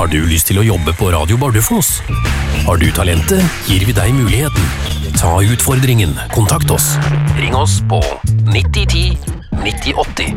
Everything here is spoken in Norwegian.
Har du lyst til å jobbe på Radio Bardufoss? Har du talentet, gir vi deg muligheten. Ta utfordringen. Kontakt oss. Ring oss på 9010 9080.